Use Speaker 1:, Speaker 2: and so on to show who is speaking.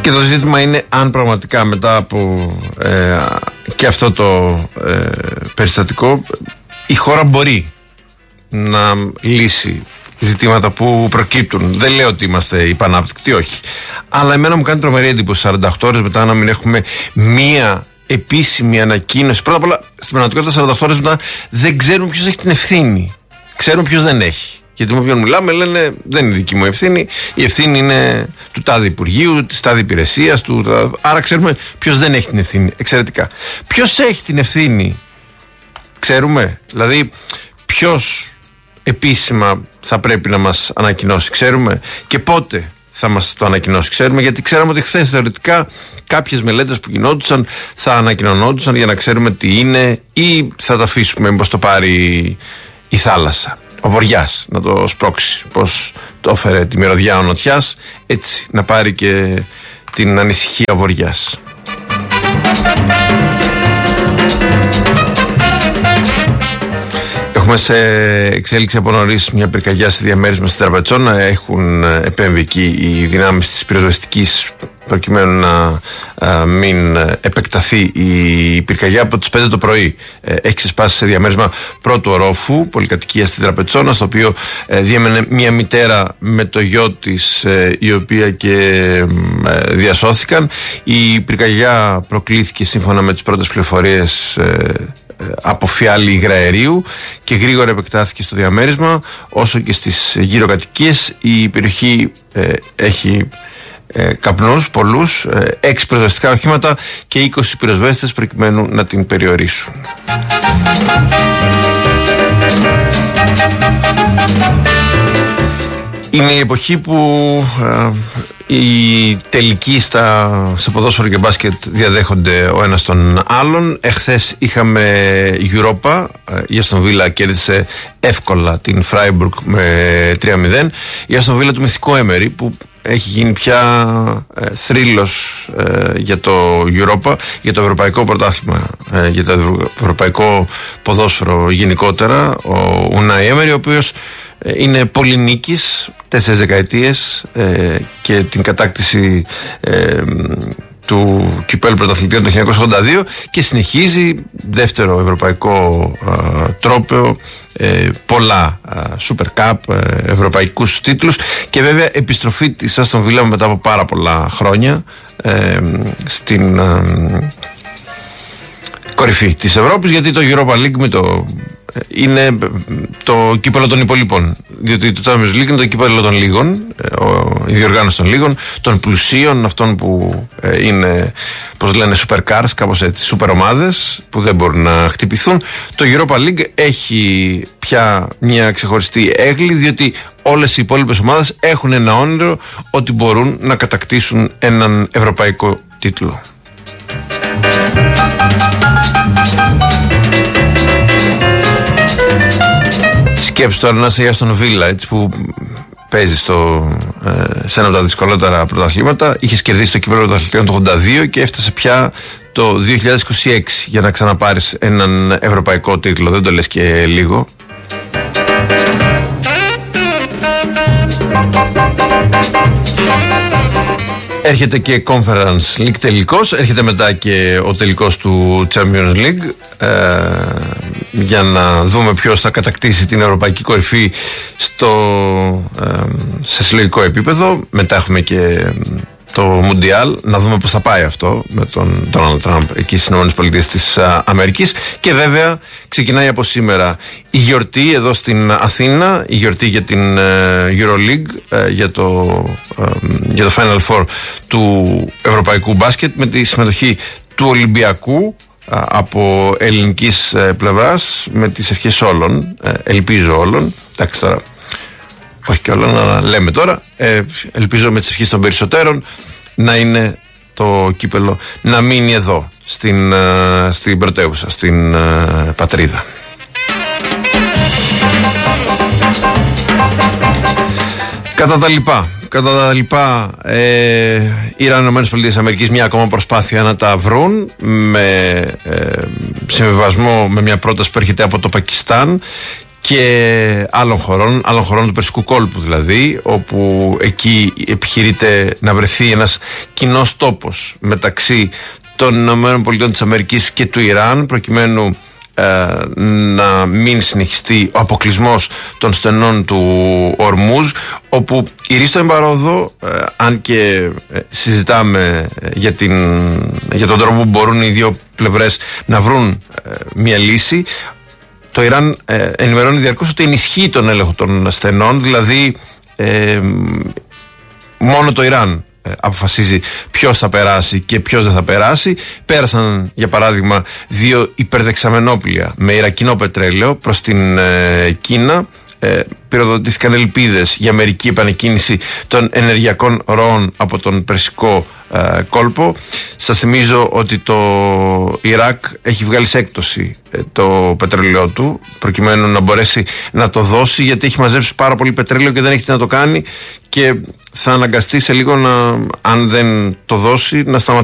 Speaker 1: Και το ζήτημα είναι αν πραγματικά μετά από και αυτό το περιστατικό η χώρα μπορεί να λύσει ζητήματα που προκύπτουν. Δεν λέω ότι είμαστε υπανάπτυκτοι, όχι. Αλλά εμένα μου κάνει τρομερή εντύπωση 48 ώρες μετά να μην έχουμε μία επίσημη ανακοίνωση. Πρώτα απ' όλα, στην πραγματικότητα 48 ώρες μετά δεν ξέρουν ποιος έχει την ευθύνη. Ξέρουν ποιος δεν έχει. Γιατί με όποιον μιλάμε λένε δεν είναι δική μου ευθύνη. Η ευθύνη είναι του τάδε Υπουργείου, της τάδε υπηρεσίας. Άρα ξέρουμε ποιος δεν έχει την ευθύνη. Εξαιρετικά. Ποιος έχει την ευθύνη, ξέρουμε. Δηλαδή, ποιος επίσημα θα πρέπει να μας ανακοινώσει, ξέρουμε. Και πότε θα μας το ανακοινώσει, ξέρουμε. Γιατί ξέραμε ότι χθες θεωρητικά κάποιες μελέτες που γινόντουσαν θα ανακοινωνόντουσαν για να ξέρουμε τι είναι, ή θα τα αφήσουμε μήπως το πάρει η θάλασσα, ο Βοριάς να το σπρώξει, πως το έφερε τη μυρωδιά ο Νοτιάς, έτσι να πάρει και την ανησυχία ο Βοριάς. Έχουμε σε εξέλιξη από νωρίς μια πυρκαγιά σε διαμέρισμα στη Τραπετσόνα. Έχουν επέμβει εκεί οι δυνάμεις της πυροσβεστικής προκειμένου να μην επεκταθεί η πυρκαγιά. Από τις 5 το πρωί έχει ξεσπάσει σε διαμέρισμα πρώτου ορόφου, πολυκατοικία στη Τραπετσόνα, στο οποίο διέμενε μια μητέρα με το γιο της, η οποία και διασώθηκαν. Η πυρκαγιά προκλήθηκε σύμφωνα με τις πρώτες πληροφορίες από φιάλη υγραερίου και γρήγορα επεκτάθηκε στο διαμέρισμα, όσο και στις γύρω κατοικίες. Η περιοχή έχει καπνούς πολλούς, 6 πυροσβεστικά οχήματα και 20 πυροσβέστες προκειμένου να την περιορίσουν. Είναι η εποχή που οι τελικοί σε ποδόσφαιρο και μπάσκετ διαδέχονται ο ένας τον άλλον. Εχθές είχαμε Europa, η Αστον Βίλα κέρδισε εύκολα την Φράιμπουργκ με 3-0. Η Αστον Βίλα του μυθικού Έμερι, που έχει γίνει πια θρύλος για το Europa, για το ευρωπαϊκό πρωτάθλημα, για το ευρωπαϊκό ποδόσφαιρο γενικότερα, ο Ουνάι Έμερι, ο οποίος είναι πολυνίκης 4 δεκαετίες και την κατάκτηση του κυπέλλου πρωταθλητριών το 1982 και συνεχίζει δεύτερο ευρωπαϊκό τρόπαιο, πολλά Super Cup, ευρωπαϊκούς τίτλους και βέβαια επιστροφή της Αστον Βίλα μετά από πάρα πολλά χρόνια στην κορυφή της Ευρώπης, γιατί το Europa League είναι το κύπελλο των υπολείπων. Διότι το Champions League είναι το κύπελλο των λίγων, η διοργάνωση των λίγων, των πλουσίων, αυτών που είναι, πώς λένε, super cars, κάπως έτσι, super ομάδες που δεν μπορούν να χτυπηθούν. Το Europa League έχει πια μια ξεχωριστή έγκλη, διότι όλες οι υπόλοιπες ομάδες έχουν ένα όνειρο ότι μπορούν να κατακτήσουν έναν ευρωπαϊκό τίτλο. Σκέψου τώρα να είσαι η Αστον Βίλα, έτσι, που παίζει σε ένα από τα δυσκολότερα πρωταθλήματα. Είχε κερδίσει το κύπελλο πρωταθλητριών το 82 και έφτασε πια το 2026 για να ξαναπάρεις έναν ευρωπαϊκό τίτλο. Δεν το λες και λίγο. Έρχεται και Conference League τελικός, έρχεται μετά και ο τελικός του Champions League, για να δούμε ποιος θα κατακτήσει την ευρωπαϊκή κορυφή σε συλλογικό επίπεδο. Μετά έχουμε και το Μουντιάλ, να δούμε πώς θα πάει αυτό με τον Ντόναλντ Τραμπ εκεί στις ΗΠΑ της Αμερικής. Και βέβαια ξεκινάει από σήμερα η γιορτή εδώ στην Αθήνα, η γιορτή για την EuroLeague, για το Final Four του ευρωπαϊκού μπάσκετ, με τη συμμετοχή του Ολυμπιακού από ελληνικής πλευράς, με τις ευχές όλων, ελπίζω όλων, εντάξει τώρα όχι και όλων, αλλά λέμε τώρα, ελπίζω με τις ευχές των περισσότερων να είναι το κύπελλο, να μείνει εδώ στην πρωτεύουσα, στην πατρίδα. Κατά τα λοιπά, Ιράν, ΗΠΑ, μια ακόμα προσπάθεια να τα βρουν με συμβιβασμό με μια πρόταση που έρχεται από το Πακιστάν και άλλων χωρών του Περσικού κόλπου δηλαδή, όπου εκεί επιχειρείται να βρεθεί ένας κοινός τόπος μεταξύ των ΗΠΑ και του Ιράν, προκειμένου να μην συνεχιστεί ο αποκλεισμός των στενών του Ορμούζ, όπου η ρίστο εμπαρόδο, αν και συζητάμε για τον τρόπο που μπορούν οι δύο πλευρές να βρουν μια λύση, το Ιράν ενημερώνει διαρκώς ότι ενισχύει τον έλεγχο των στενών, δηλαδή μόνο το Ιράν αποφασίζει ποιος θα περάσει και ποιος δεν θα περάσει. Πέρασαν για παράδειγμα 2 υπερδεξαμενόπλια με ιρακινό πετρέλαιο προς την Κίνα. Πυροδοτήθηκαν ελπίδες για μερική επανεκκίνηση των ενεργειακών ροών από τον Περσικό κόλπο. Σας θυμίζω ότι το Ιράκ έχει βγάλει σε έκπτωση το πετρέλαιό του, προκειμένου να μπορέσει να το δώσει, γιατί έχει μαζέψει πάρα πολύ πετρέλαιο και δεν έχει τι να το κάνει, και θα αναγκαστεί σε λίγο, αν δεν το δώσει, να σταματήσει